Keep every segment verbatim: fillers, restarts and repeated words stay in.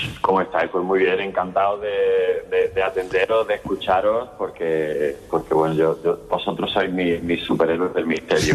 ¿Cómo estáis? Pues muy bien, encantado de, de, de atenderos, de escucharos, porque, porque bueno, yo, yo vosotros sois mis mi superhéroes del misterio.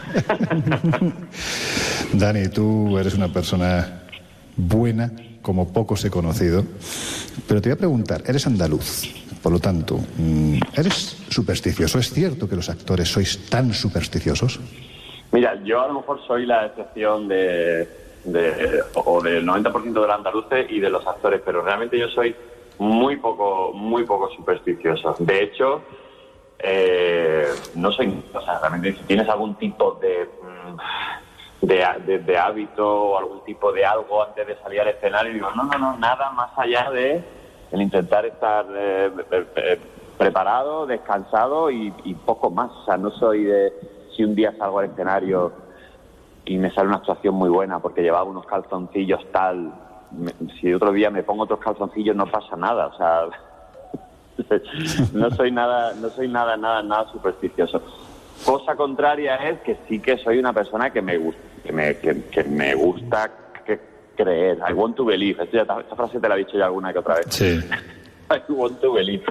Dani, tú eres una persona buena, como pocos he conocido, pero te voy a preguntar, eres andaluz, por lo tanto, ¿eres supersticioso? ¿Es cierto que los actores sois tan supersticiosos? Mira, yo a lo mejor soy la excepción de, de o del noventa por ciento de los andaluces y de los actores, pero realmente yo soy muy poco, muy poco supersticioso. De hecho, eh, no soy, o sea, realmente si tienes algún tipo de, de, de, de hábito o algún tipo de algo antes de salir al escenario, digo, no, no, no, nada más allá de el intentar estar eh, eh, preparado, descansado y, y poco más. O sea, no soy de... Si un día salgo al escenario y me sale una actuación muy buena porque llevaba unos calzoncillos tal, me, si otro día me pongo otros calzoncillos no pasa nada, o sea, no soy nada, no soy nada, nada, nada supersticioso. Cosa contraria es que sí que soy una persona que me gusta, que me, que, que me gusta que creer. I want to believe. Esto ya, esta frase te la he dicho ya alguna que otra vez. Sí. I want to believe.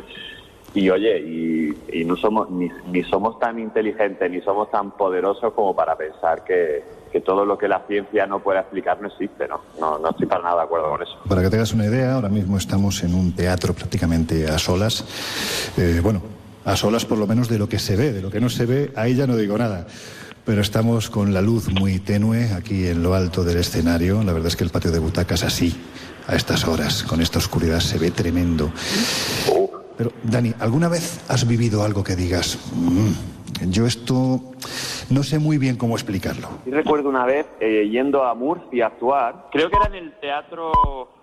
Y oye, y, y no somos ni, ni somos tan inteligentes ni somos tan poderosos como para pensar que, que todo lo que la ciencia no puede explicar no existe, ¿no? No, no estoy para nada de acuerdo con eso. Para que tengas una idea, ahora mismo estamos en un teatro prácticamente a solas. Eh, bueno, a solas por lo menos de lo que se ve, de lo que no se ve, ahí ya no digo nada. Pero estamos con la luz muy tenue aquí en lo alto del escenario. La verdad es que el patio de butacas así, a estas horas, con esta oscuridad, se ve tremendo. Uh. Pero, Dani, ¿alguna vez has vivido algo que digas, mmm, yo esto no sé muy bien cómo explicarlo? Sí, recuerdo una vez eh, yendo a Murcia a actuar, creo que era en el teatro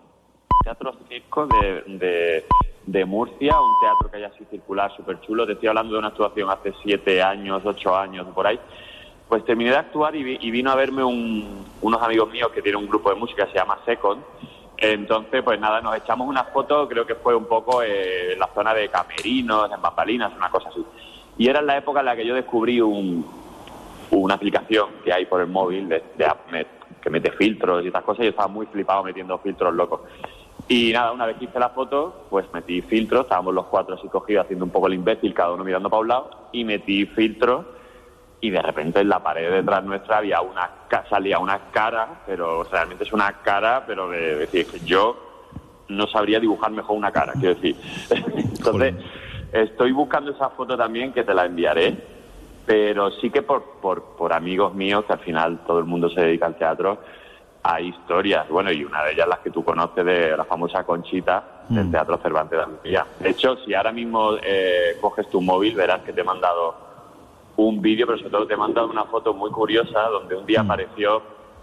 teatro Circo de, de, de Murcia, un teatro que hay así circular, súper chulo. Te estoy hablando de una actuación hace siete años, ocho años, por ahí. Pues terminé de actuar y, vi, y vino a verme un, unos amigos míos que tienen un grupo de música que se llama Second. Entonces, pues nada, nos echamos una foto, creo que fue un poco eh, en la zona de camerinos, en bambalinas, una cosa así. Y era en la época en la que yo descubrí un, una aplicación que hay por el móvil de, de, que mete filtros y estas cosas, y yo estaba muy flipado metiendo filtros locos. Y nada, una vez que hice la foto, pues metí filtros, estábamos los cuatro así cogidos haciendo un poco el imbécil, cada uno mirando para un lado, y metí filtros. Y de repente en la pared detrás nuestra había una salía una cara, pero realmente es una cara, pero de, de decir que yo no sabría dibujar mejor una cara, quiero decir. Entonces, estoy buscando esa foto también, que te la enviaré, pero sí que por, por, por amigos míos, que al final todo el mundo se dedica al teatro, hay historias, bueno, y una de ellas las que tú conoces, de la famosa Conchita del Teatro Cervantes de Almería. De hecho, si ahora mismo eh, coges tu móvil, verás que te he mandado un vídeo, pero sobre todo te he mandado una foto muy curiosa donde un día apareció,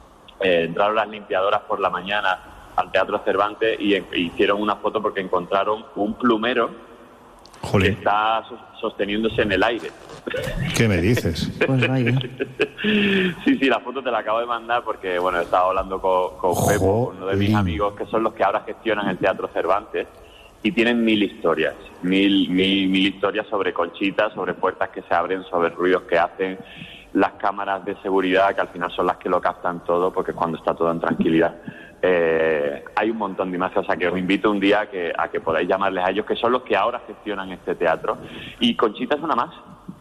eh, entraron las limpiadoras por la mañana al Teatro Cervantes y en, hicieron una foto porque encontraron un plumero Jolín. que está so, sosteniéndose en el aire. ¿Qué me dices? Pues vaya. Sí, sí, la foto te la acabo de mandar porque, bueno, he estado hablando con, con Pepo, uno de mis amigos, que son los que ahora gestionan el Teatro Cervantes. Y tienen mil historias, mil, mil, mil historias sobre Conchita, sobre puertas que se abren, sobre ruidos que hacen, las cámaras de seguridad, que al final son las que lo captan todo, porque es cuando está todo en tranquilidad. Eh, hay un montón de imágenes, o sea que os invito un día a que, a que podáis llamarles a ellos, que son los que ahora gestionan este teatro. Y Conchita es una más.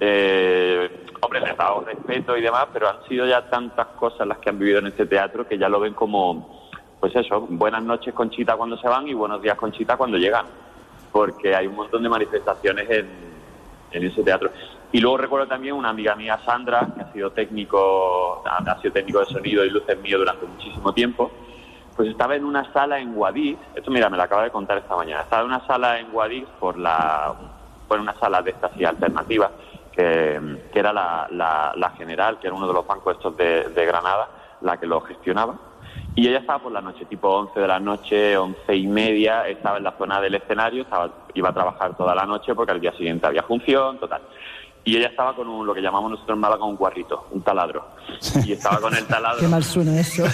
Eh, hombre, les he dado respeto y demás, pero han sido ya tantas cosas las que han vivido en este teatro que ya lo ven como... Pues eso, buenas noches Conchita cuando se van y buenos días Conchita cuando llegan, porque hay un montón de manifestaciones en, en ese teatro. Y luego recuerdo también una amiga mía, Sandra, que ha sido técnico, ha sido técnico de sonido y luces mío durante muchísimo tiempo, pues estaba en una sala en Guadix, esto mira, me lo acaba de contar esta mañana, estaba en una sala en Guadix por la, por una sala de estas y alternativas, que, que era la, la, la General, que era uno de los bancos estos de, de Granada, la que lo gestionaba. Y ella estaba por la noche, tipo once de la noche, once y media, estaba en la zona del escenario, estaba, iba a trabajar toda la noche porque al día siguiente había función, total. y ella estaba con un, lo que llamamos nosotros en Málaga un guarrito, un taladro. Y estaba con el taladro. Qué mal suena eso.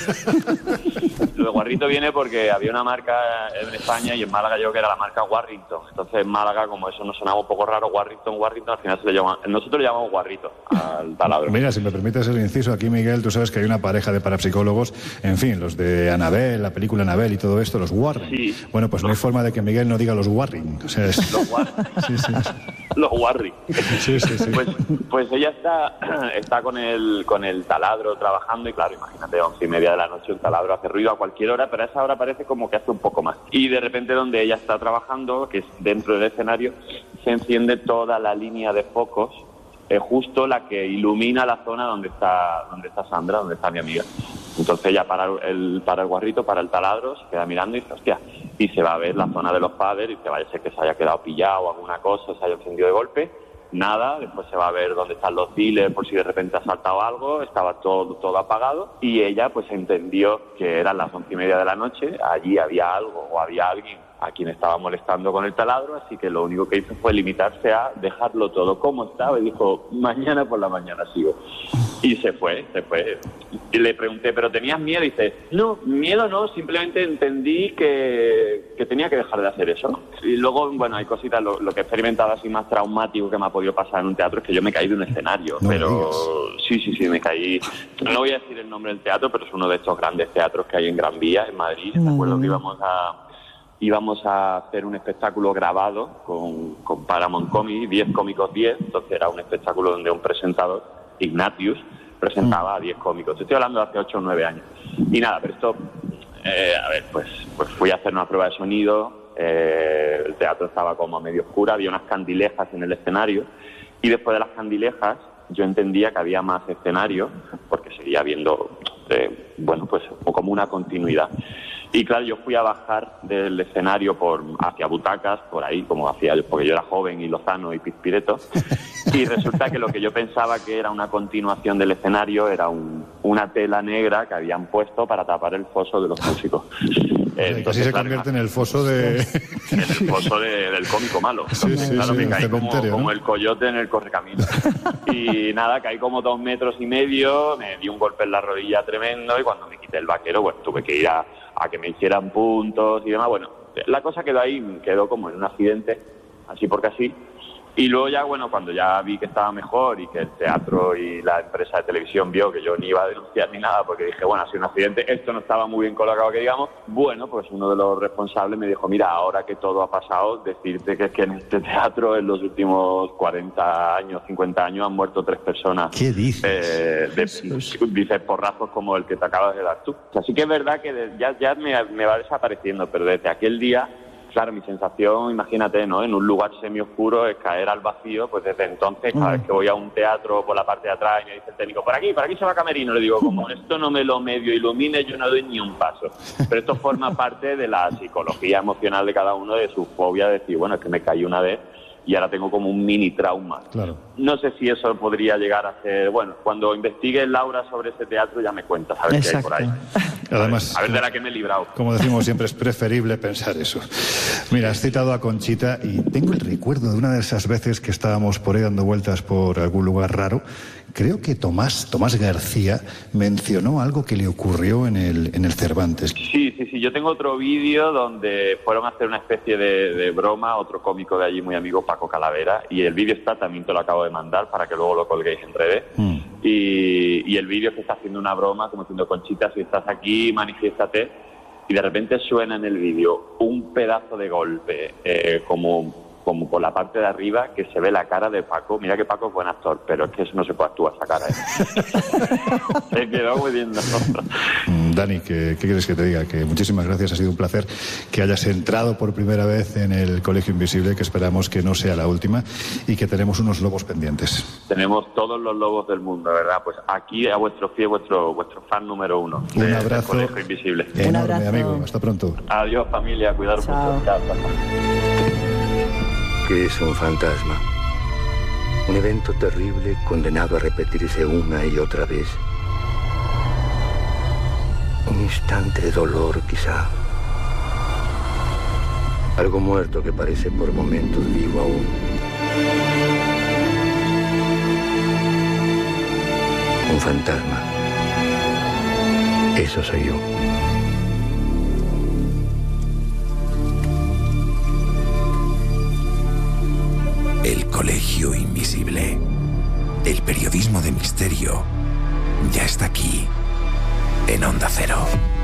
Lo de guarrito viene porque había una marca en España y en Málaga yo que era la marca Warrington. Entonces en Málaga, como eso nos sonaba un poco raro, Warrington, Warrington, al final se le llama, nosotros le llamamos guarrito al taladro. Mira, si me permites el inciso aquí, Miguel, tú sabes que hay una pareja de parapsicólogos, en fin, los de Annabelle, la película Annabelle y todo esto, los Warren. Sí. Bueno, pues no hay forma de que Miguel no diga los Warring. O sea, es... Los Warring. Sí, sí. Los Warring. Sí, sí, sí. Pues, pues ella está, está con el con el taladro trabajando y claro, imagínate, once y media de la noche un taladro hace ruido a cualquier hora, pero a esa hora parece como que hace un poco más. Y de repente donde ella está trabajando, que es dentro del escenario, se enciende toda la línea de focos, eh, justo la que ilumina la zona donde está donde está Sandra, donde está mi amiga. Entonces ella para el, para el guarrito, para el taladro, se queda mirando y dice, hostia, y se va a ver la zona de los padres y que vaya a ser que se haya quedado pillado o alguna cosa, se haya encendido de golpe. Nada, después se va a ver dónde están los dealers por si de repente ha saltado algo, estaba todo todo apagado y ella pues entendió que eran las once y media de la noche, allí había algo o había alguien a quien estaba molestando con el taladro, así que lo único que hizo fue limitarse a dejarlo todo como estaba y dijo, mañana por la mañana sigo. Y se fue, se fue. Y le pregunté, ¿pero tenías miedo? Y dice, no, miedo no, simplemente entendí que, que tenía que dejar de hacer eso. Y luego, bueno, hay cositas, lo, lo que he experimentado así más traumático que me ha podido pasar en un teatro es que yo me caí de un escenario. No pero sí, sí, sí, me caí. No voy a decir el nombre del teatro, pero es uno de estos grandes teatros que hay en Gran Vía, en Madrid. Me acuerdo que íbamos a... íbamos a hacer un espectáculo grabado con, con Paramount Comics, diez cómicos diez, entonces era un espectáculo donde un presentador, Ignatius, presentaba a diez cómicos. Te estoy hablando de hace ocho o nueve años. Y nada, pero esto, eh, a ver, pues, pues fui a hacer una prueba de sonido, eh, el teatro estaba como a medio oscura, había unas candilejas en el escenario, y después de las candilejas yo entendía que había más escenario, porque seguía viendo, eh, bueno, pues como una continuidad. Y claro, yo fui a bajar del escenario por hacia butacas, por ahí, como hacía yo, porque yo era joven y lozano y pizpireto, y resulta que lo que yo pensaba que era una continuación del escenario era un, una tela negra que habían puesto para tapar el foso de los músicos. Entonces, casi se claro, convierte en el foso de... En el foso de, del cómico malo. Entonces, sí, sí, claro, sí, me caí como, ¿no? como el coyote en el correcamino. Y nada, caí como dos metros y medio, me di un golpe en la rodilla tremendo y cuando me quité el vaquero, bueno, tuve que ir a, a que me hicieran puntos y demás. Bueno, la cosa quedó ahí, quedó como en un accidente, así porque así. Y luego ya, bueno, cuando ya vi que estaba mejor y que el teatro y la empresa de televisión vio que yo ni iba a denunciar ni nada, porque dije, bueno, ha sido un accidente, esto no estaba muy bien colocado, que digamos, bueno, pues uno de los responsables me dijo, mira, ahora que todo ha pasado, decirte que es que en este teatro en los últimos cuarenta años, cincuenta años han muerto tres personas. ¿Qué dices? Eh, de, dices, porrazos como el que te acabas de dar tú. Así que es verdad que de, ya, ya me, me va desapareciendo, pero desde aquel día... Claro, mi sensación, imagínate, ¿no? En un lugar semioscuro es caer al vacío, pues desde entonces, cada vez que voy a un teatro por la parte de atrás y me dice el técnico, por aquí, por aquí se va camerino, le digo, como esto no me lo medio ilumine, yo no doy ni un paso. Pero esto forma parte de la psicología emocional de cada uno, de su fobia, de decir, bueno, es que me caí una vez y ahora tengo como un mini trauma. Claro. No sé si eso podría llegar a ser... Bueno, cuando investigue Laura sobre ese teatro ya me cuentas a ver Exacto. qué hay por ahí. Además, a ver de la que me he librado. Como decimos siempre, es preferible pensar eso. Mira, has citado a Conchita y tengo el recuerdo de una de esas veces que estábamos por ahí dando vueltas por algún lugar raro. Creo que Tomás, Tomás García mencionó algo que le ocurrió en el, en el Cervantes. Sí, sí, sí. Yo tengo otro vídeo donde fueron a hacer una especie de, de broma, otro cómico de allí muy amigo, Paco Calavera, y el vídeo está, también te lo acabo de mandar para que luego lo colguéis en redes. Mm. Y, y el vídeo que está haciendo una broma, como diciendo, Conchita, si estás aquí, manifiéstate. Y de repente suena en el vídeo un pedazo de golpe, eh, como... como por la parte de arriba, que se ve la cara de Paco. Mira que Paco es buen actor, pero es que eso no se puede actuar, esa cara. ¿eh? Se quedó muy bien nosotros. Dani, ¿qué, ¿qué quieres que te diga? Que muchísimas gracias, ha sido un placer que hayas entrado por primera vez en el Colegio Invisible, que esperamos que no sea la última, y que tenemos unos lobos pendientes. Tenemos todos los lobos del mundo, ¿verdad? Pues aquí a vuestro pie, vuestro, vuestro fan número uno. Un de, abrazo. Del Colegio Invisible. Enorme, un abrazo. amigo. Hasta pronto. Adiós, familia. Cuidaros mucho. Chao. ¿Qué es un fantasma? Un evento terrible condenado a repetirse una y otra vez. Un instante de dolor, quizá. Algo muerto que parece por momentos vivo aún. Un fantasma. Eso soy yo. El Colegio Invisible. El periodismo de misterio ya está aquí, en Onda Cero.